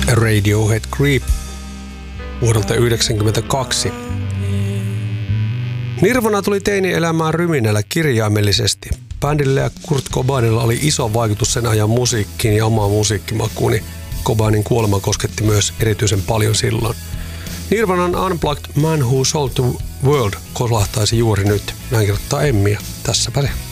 Radiohead Creep vuodelta 1992. Nirvana tuli teini-elämään ryminällä kirjaimellisesti. Bändillä ja Kurt Cobainilla oli iso vaikutus sen ajan musiikkiin ja omaan musiikkimakuun, niin Cobainin kuolema kosketti myös erityisen paljon silloin. Nirvanan Unplugged Man Who Sold the World kolahtaisi juuri nyt. Näin kirjoittaa Emmi ja tässäpä se.